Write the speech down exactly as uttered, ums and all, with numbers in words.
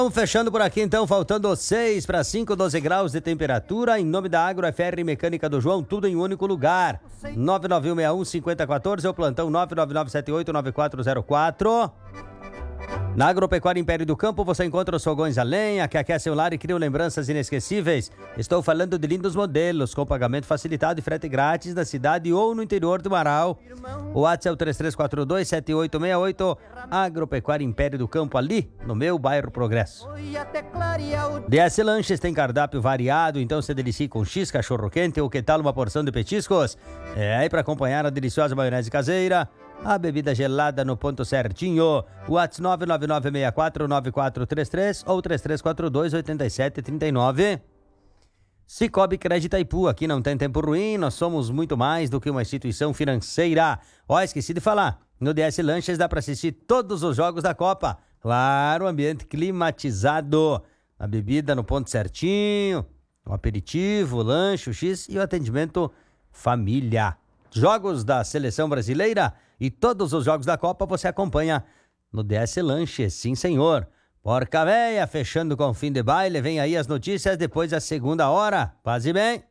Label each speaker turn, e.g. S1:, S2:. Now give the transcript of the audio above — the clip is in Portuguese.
S1: Vamos fechando por aqui então, faltando seis para cinco, doze graus de temperatura. Em nome da Agro F R Mecânica do João, tudo em um único lugar. nove nove um seis um cinco zero um quatro, é o plantão nove nove nove sete oito nove quatro zero quatro. Na Agropecuária Império do Campo você encontra os fogões a lenha que aquecem o lar e criam lembranças inesquecíveis. Estou falando de lindos modelos com pagamento facilitado e frete grátis na cidade ou no interior do Marau. O WhatsApp é o três três quatro dois sete oito seis oito. Agropecuária Império do Campo, ali no meu bairro Progresso. D S Lanches tem cardápio variado, então se delicie com X, cachorro quente ou que tal uma porção de petiscos? É aí para acompanhar a deliciosa maionese caseira. A bebida gelada no ponto certinho. WhatsApp nove nove nove seis quatro nove quatro três três ou três três quatro dois oito sete três nove. Cicobi Crédito Itaipu, aqui não tem tempo ruim, nós somos muito mais do que uma instituição financeira. Ó, esqueci de falar, no D S Lanches dá para assistir todos os jogos da Copa. Claro, ambiente climatizado, a bebida no ponto certinho, o aperitivo, o lanche, o X e o atendimento família. Jogos da Seleção Brasileira e todos os jogos da Copa você acompanha no D S Lanches, sim senhor. Porca Véia, fechando com o fim de baile, vem aí as notícias depois da segunda hora. Paz e bem.